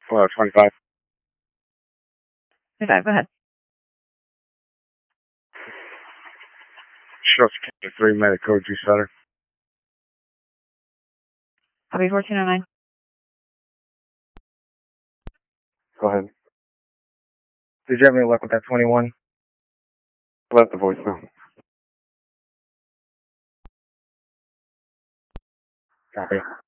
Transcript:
Hello, 25. 25, go ahead. Sure, 3 Medico G Sutter. Copy 1409. Go ahead. Did you have any luck with that 21? Left the voicemail. Copy.